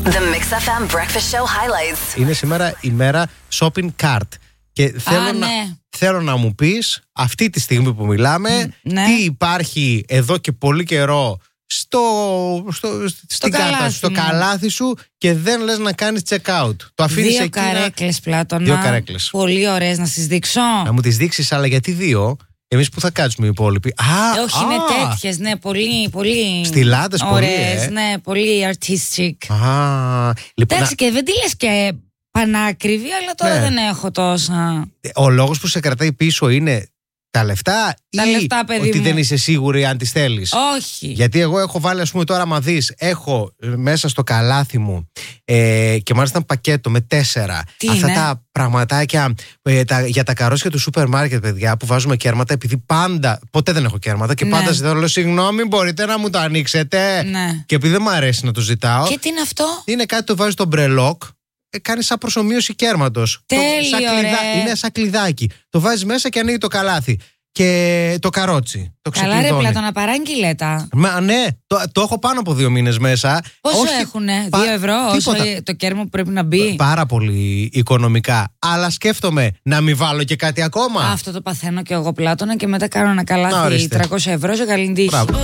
Mix FM Breakfast Show highlights. Είναι σήμερα η μέρα shopping cart. Και θέλω να μου πεις αυτή τη στιγμή που μιλάμε τι υπάρχει εδώ και πολύ καιρό στην κάρτα, στο καλάθι σου και δεν λες να κάνεις check out. Το αφήνεις εκεί. 2 καρέκλες, Πλάτωνα. 2 καρέκλες. Πολύ ωραίες, να τις δείξω. Να μου τις δείξεις, αλλά γιατί 2? Εμείς που θα κάτσουμε οι υπόλοιποι? Όχι, είναι τέτοιες, ναι, πολύ στιλάτες, ωραίες, ναι, πολύ artistic. Λοιπόν, εντάξει, και δεν τη λες και πανάκριβη, αλλά τώρα δεν έχω τόσα. Ο λόγος που σε κρατάει πίσω είναι τα λεφτά παιδί ότι μου. Δεν είσαι σίγουρη αν τις θέλεις? Όχι. Γιατί εγώ έχω βάλει, ας πούμε, τώρα άμα δεις, έχω μέσα στο καλάθι μου και μάλιστα πακέτο με 4 αυτά είναι? Τα πραγματάκια για τα καρόσια του σούπερ μάρκετ, παιδιά, που βάζουμε κέρματα, επειδή ποτέ δεν έχω κέρματα και πάντα ζητάω, λέω, συγγνώμη, μπορείτε να μου το ανοίξετε? Και επειδή δεν μου αρέσει να το ζητάω. Και τι είναι αυτό? Είναι κάτι το βάζεις στο μπρελόκ. Κάνει σαν προσομοίωση κέρματος. Είναι σαν κλειδάκι. Το βάζεις μέσα και ανοίγει το καλάθι. Και το καρότσι. Το καλά, ρε Πλάτωνα, παράγγειλε τα. Ναι, το έχω πάνω από 2 μήνες μέσα. Πόσο έχουνε? 2 ευρώ όσο το κέρμα που πρέπει να μπει? Πάρα πολύ οικονομικά. Αλλά σκέφτομαι να μην βάλω και κάτι ακόμα. Αυτό το παθαίνω και εγώ, Πλάτωνα, και μετά κάνω ένα καλάθι 300 ευρώ σε καλή τύχη.